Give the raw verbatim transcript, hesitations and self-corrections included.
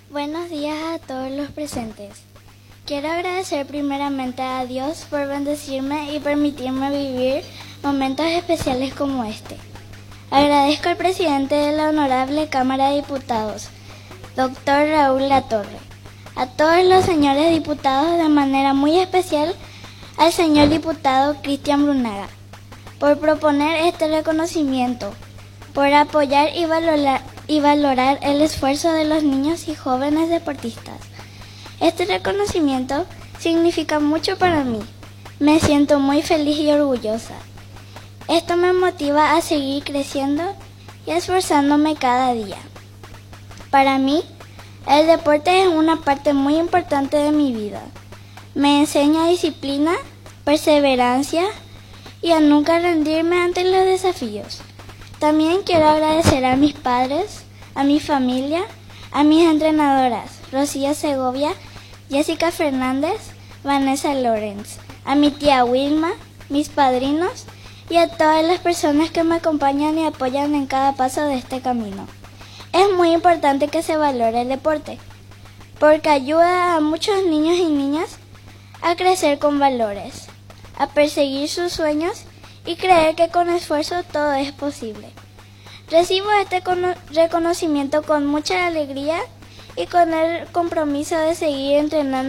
Buenos días a todos los presentes. Quiero agradecer primeramente a Dios por bendecirme y permitirme vivir momentos especiales como este. Agradezco al presidente de la Honorable Cámara de Diputados, doctor Raúl Latorre, a todos los señores diputados, de manera muy especial al señor diputado Cristian Brunaga, por proponer este reconocimiento, por apoyar y valorar, y valorar el esfuerzo de los niños y jóvenes deportistas. Este reconocimiento significa mucho para mí. Me siento muy feliz y orgullosa. Esto me motiva a seguir creciendo y esforzándome cada día. Para mí, el deporte es una parte muy importante de mi vida. Me enseña disciplina, perseverancia y a nunca rendirme ante los desafíos. También quiero agradecer a mis padres, a mi familia, a mis entrenadoras, Rocío Segovia, Jessica Fernández, Vanessa Lorenz, a mi tía Wilma, mis padrinos y a todas las personas que me acompañan y apoyan en cada paso de este camino. Es muy importante que se valore el deporte, porque ayuda a muchos niños y niñas a crecer con valores, a perseguir sus sueños y creer que con esfuerzo todo es posible. Recibo este reconocimiento con mucha alegría y con el compromiso de seguir entrenando